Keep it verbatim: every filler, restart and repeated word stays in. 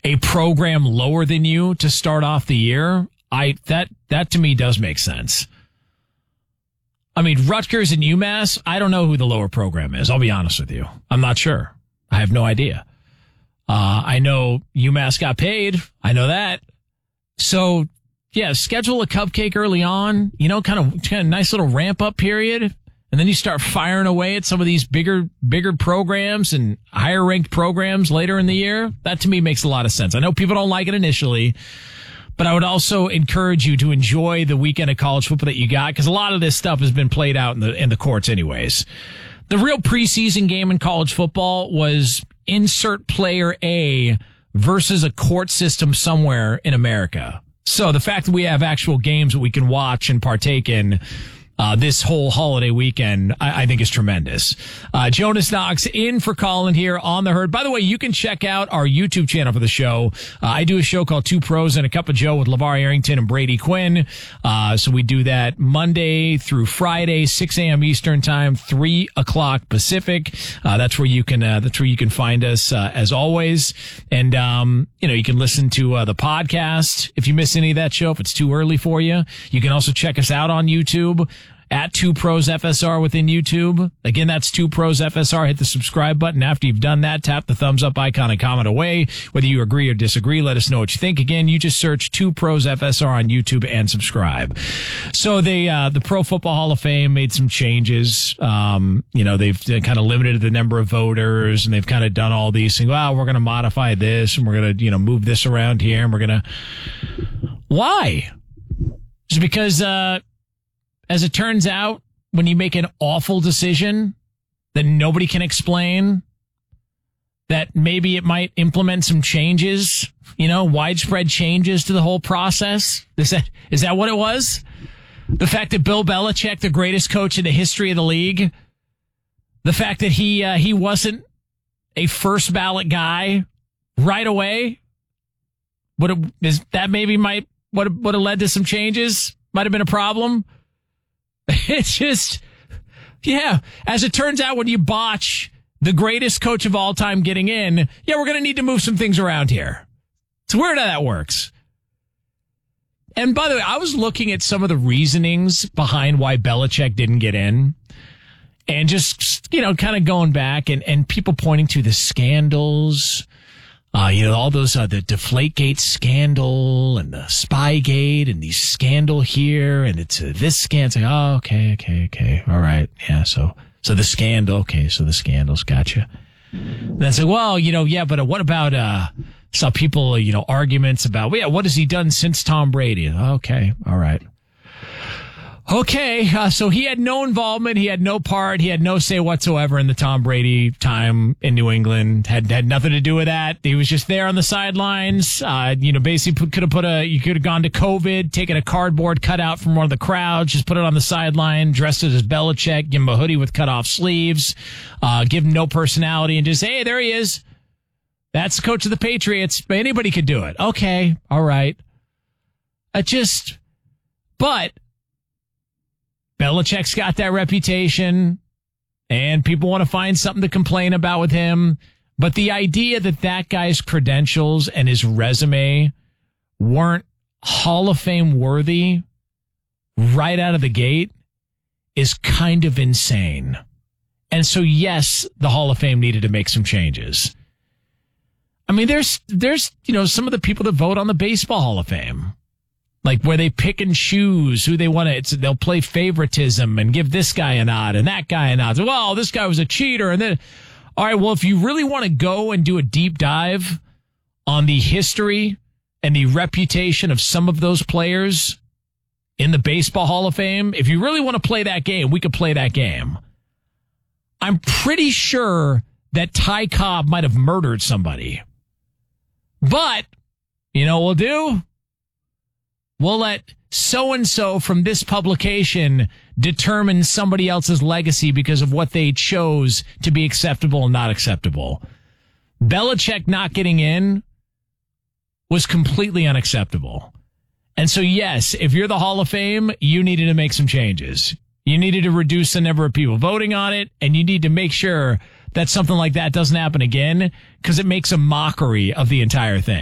a program lower than you to start off the year, I that that to me does make sense. I mean, Rutgers and UMass, I don't know who the lower program is. I'll be honest with you. I'm not sure. I have no idea. Uh, I know UMass got paid. I know that. So, yeah, schedule a cupcake early on, you know, kind of, kind of nice little ramp up period. And then you start firing away at some of these bigger, bigger programs and higher ranked programs later in the year. That to me makes a lot of sense. I know people don't like it initially, but I would also encourage you to enjoy the weekend of college football that you got, because a lot of this stuff has been played out in the, in the courts anyways. The real preseason game in college football was insert player A versus a court system somewhere in America. So the fact that we have actual games that we can watch and partake in Uh, this whole holiday weekend, I, I think is tremendous. Uh, Jonas Knox in for Colin here on The Herd. By the way, you can check out our YouTube channel for the show. Uh, I do a show called Two Pros and a Cup of Joe with LeVar Arrington and Brady Quinn. Uh, so we do that Monday through Friday, six a.m. Eastern time, three o'clock Pacific. Uh, that's where you can, uh, that's where you can find us, uh, as always. And, um, you know, you can listen to, uh, the podcast if you miss any of that show, if it's too early for you. You can also check us out on YouTube at Two Pros F S R within YouTube. Again, that's Two Pros F S R. Hit the subscribe button. After you've done that, tap the thumbs up icon and comment away. Whether you agree or disagree, let us know what you think. Again, you just search Two Pros F S R on YouTube and subscribe. So they, uh, the Pro Football Hall of Fame made some changes. Um, you know, they've kind of limited the number of voters, and they've kind of done all these things. Well, we're going to modify this, and we're going to, you know, move this around here, and we're going to. Why? Just because, uh, as it turns out, when you make an awful decision that nobody can explain, that maybe it might implement some changes, you know, widespread changes to the whole process. Is that, is that what it was? The fact that Bill Belichick, the greatest coach in the history of the league, the fact that he, uh, he wasn't a first ballot guy right away, would it, is that maybe might, would would have led to some changes? Might have been a problem. It's just, yeah, as it turns out, when you botch the greatest coach of all time getting in, yeah, we're going to need to move some things around here. It's weird how that works. And by the way, I was looking at some of the reasonings behind why Belichick didn't get in, and just, you know, kind of going back and, and people pointing to the scandals. Uh, you know, all those, uh, the Deflategate scandal and the Spygate and the scandal here, and it's uh, this scandal. Like, oh, okay, okay, okay. All right. Yeah. So, so the scandal. Okay. So the scandals. Gotcha. And then say, well, you know, yeah, but uh, what about, uh, saw people, uh, you know, arguments about, well, yeah, what has he done since Tom Brady? Okay. All right. Okay, uh, so he had no involvement, he had no part, he had no say whatsoever in the Tom Brady time in New England. Had had nothing to do with that. He was just there on the sidelines. Uh, you know, basically could have put a, you could have gone to COVID, taken a cardboard cutout from one of the crowds, just put it on the sideline, dressed it as Belichick, give him a hoodie with cut off sleeves, uh, give him no personality, and just, hey, there he is. That's the coach of the Patriots. Anybody could do it. Okay, all right. I just, but Belichick's got that reputation, and people want to find something to complain about with him. But the idea that that guy's credentials and his resume weren't Hall of Fame worthy right out of the gate is kind of insane. And so, yes, the Hall of Fame needed to make some changes. I mean, there's, there's, you know, some of the people that vote on the Baseball Hall of Fame, like where they pick and choose who they want to, it's, they'll play favoritism and give this guy a nod and that guy a nod. Well, this guy was a cheater. And then, all right, well, if you really want to go and do a deep dive on the history and the reputation of some of those players in the Baseball Hall of Fame, if you really want to play that game, we could play that game. I'm pretty sure that Ty Cobb might have murdered somebody. But, you know what we'll do? We'll let so-and-so from this publication determine somebody else's legacy because of what they chose to be acceptable and not acceptable. Belichick not getting in was completely unacceptable. And so, yes, if you're the Hall of Fame, you needed to make some changes. You needed to reduce the number of people voting on it, and you need to make sure that something like that doesn't happen again, because it makes a mockery of the entire thing.